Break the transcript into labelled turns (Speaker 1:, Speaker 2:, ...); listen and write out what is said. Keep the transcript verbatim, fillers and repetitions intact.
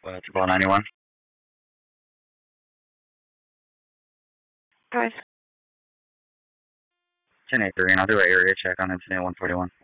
Speaker 1: Uh, triple ninety-one.
Speaker 2: Guys.
Speaker 1: ten eight three, and I'll do an area check on incident one forty-one.